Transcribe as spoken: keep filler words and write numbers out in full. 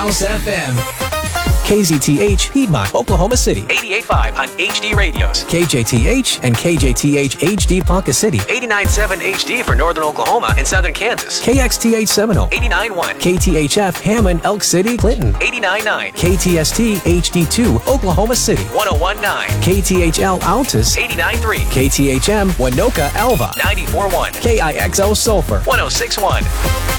House F M. K Z T H, Piedmont, Oklahoma City. eighty-eight point five on H D Radios. K J T H and K J T H H D Ponca City. eighty-nine point seven H D for Northern Oklahoma and Southern Kansas. K X T H Seminole. eighty-nine point one. K T H F Hammond, Elk City, Clinton. eighty-nine point nine. K T S T H D two, Oklahoma City. one oh one point nine. K T H L Altus. eighty-nine point three. K T H M Winoka Alva. ninety-four point one. K I X O Sulphur. one oh six point one.